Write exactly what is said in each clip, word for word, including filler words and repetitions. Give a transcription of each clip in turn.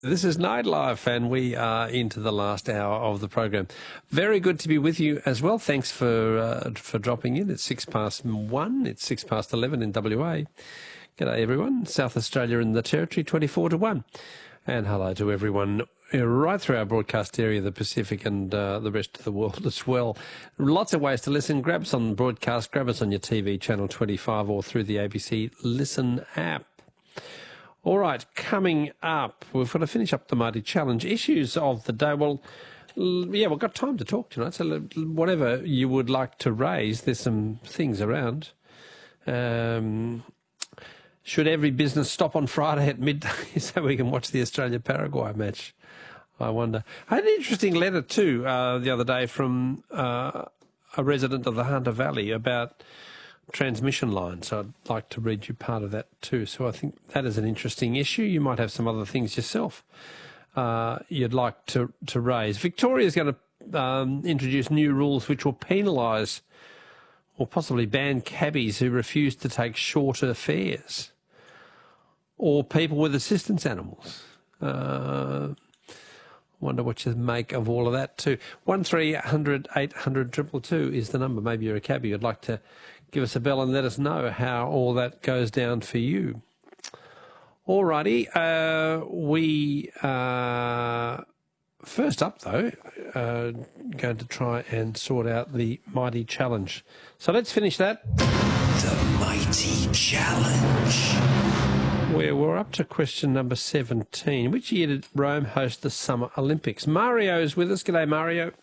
This is Nightlife, and we are into the last hour of the program. Very good to be with you as well. Thanks for uh, for dropping in. It's six past one. It's six past eleven in W A. G'day, everyone. South Australia and the Territory, twenty-four to one. And hello to everyone right through our broadcast area, the Pacific and uh, the rest of the world as well. Lots of ways to listen. Grab us on the broadcast. Grab us on your T V, Channel twenty-five, or through the A B C Listen app. All right, coming up, we've got to finish up the Mighty Challenge. Issues of the day. Well, yeah, we've got time to talk tonight, so whatever you would like to raise, there's some things around. Um, should every business stop on Friday at midday so we can watch the Australia-Paraguay match? I wonder. I had an interesting letter too uh, the other day from uh, a resident of the Hunter Valley about transmission line, so I'd like to read you part of that too. So I think that is an interesting issue. You might have some other things yourself uh, you'd like to, to raise. Victoria's going to um, introduce new rules which will penalise or possibly ban cabbies who refuse to take shorter fares, or people with assistance animals. Uh, wonder what you make of all of that too. one three hundred eight hundred two two two is the number. Maybe you're a cabbie. You'd like to give us a bell and let us know how all that goes down for you. All righty. Uh, we are, first up, though, uh, going to try and sort out the Mighty Challenge. So let's finish that. The Mighty Challenge. Where we're up to question number seventeen. Which year did Rome host the Summer Olympics? Mario's with us. G'day, Mario.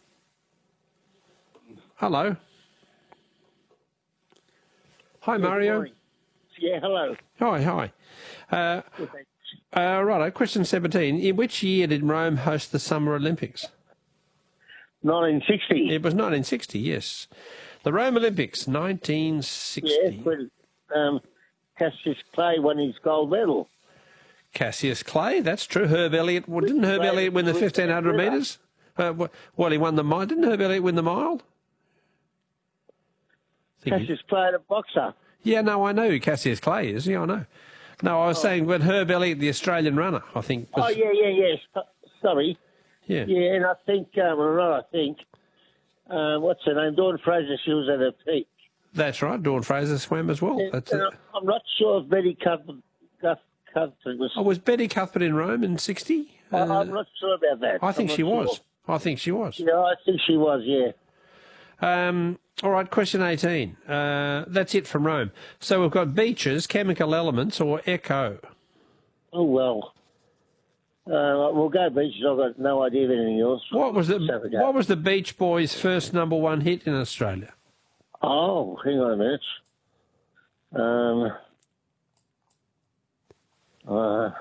Hello. Hi, Mario. Yeah, hello. Hi, hi. Uh, uh, righto, question seventeen. In which year did Rome host the Summer Olympics? nineteen sixty. It was nineteen sixty, yes. The Rome Olympics, nineteen sixty. Yes, when um, Cassius Clay won his gold medal. Cassius Clay, that's true. Herb Elliott, well, didn't Herb Elliott win the fifteen hundred metres? Uh, well, he won the mile. Didn't Herb Elliott win the mile? Cassius Clay, the boxer. Yeah, no, I know who Cassius Clay is. Yeah, I know. No, I was oh. saying when Herb Elliott, the Australian runner, I think. Was... Oh, yeah, yeah, yes. Uh, sorry. Yeah. Yeah, and I think, um, I think, uh, what's her name? Dawn Fraser, she was at her peak. That's right. Dawn Fraser swam as well. And, That's and it. I'm not sure if Betty Cuthbert, Cuthbert was... Oh, was Betty Cuthbert in Rome in sixty? Uh, I'm not sure about that. I think I'm she sure. was. I think she was. Yeah, I think she was, yeah. Um, all right, question eighteen. Uh, that's it from Rome. So we've got beaches, chemical elements, or echo. Oh, well. Uh, we'll go beaches. I've got no idea of anything else. What was the What was the Beach Boys' first number one hit in Australia? Oh, hang on a minute. Um, uh,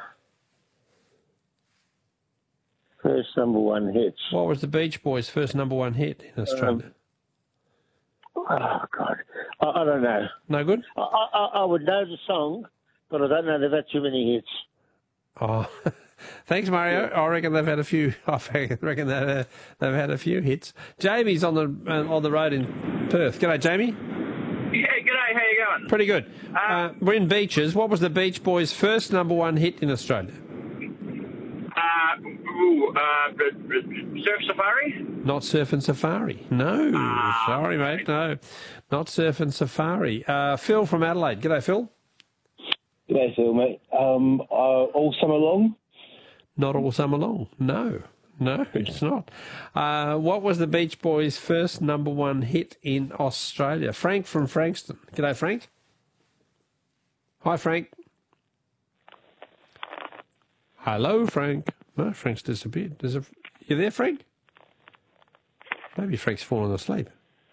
first number one hits. What was the Beach Boys' first number one hit in Australia? Um, oh, God. I, I don't know. No good? I, I, I would know the song, but I don't know they've had too many hits. Oh, thanks, Mario. Yeah. I reckon they've had a few. I reckon they've, uh, they've had a few hits. Jamie's on the uh, on the road in Perth. G'day, Jamie. Yeah, g'day. How you going? Pretty good. Uh, uh, we're in beaches. What was the Beach Boys' first number one hit in Australia? Uh, ooh, uh, Surf Safari? Not Surf and Safari. No. Uh, Sorry, mate. No. Not Surf and Safari. Uh, Phil from Adelaide. G'day, Phil. G'day, Phil, mate. Um, uh, all summer long? Not all summer long. No. No, it's not. Uh, what was the Beach Boys' first number one hit in Australia? Frank from Frankston. G'day, Frank. Hi, Frank. Hello, Frank. No, Frank's disappeared. There's a... You there, Frank? Maybe Frank's fallen asleep.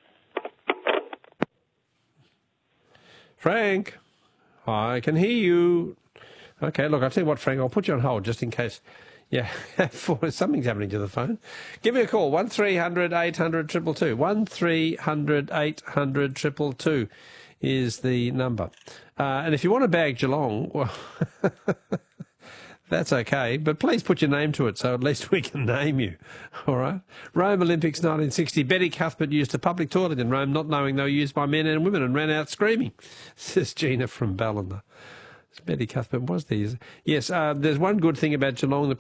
Frank, I can hear you. Okay, look, I'll tell you what, Frank, I'll put you on hold just in case, yeah, something's happening to the phone. Give me a call, one three hundred eight hundred two two two. one three hundred eight hundred two two two is the number. Uh, and if you want to bag Geelong, well... That's okay, but please put your name to it so at least we can name you, all right? Rome Olympics nineteen sixty. Betty Cuthbert used a public toilet in Rome, not knowing they were used by men and women, and ran out screaming, says Gina from Ballina. Betty Cuthbert was there. Yes, uh, there's one good thing about Geelong. The